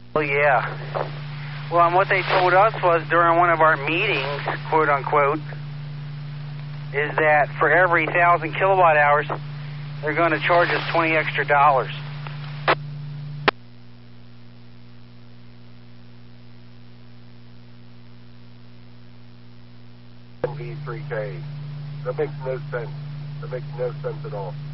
Well, yeah. Well, and what they told us was during one of our meetings, quote unquote, is that for every 1,000 kilowatt hours, they're going to charge us $20 extra. V3K. That makes no sense. That makes no sense at all.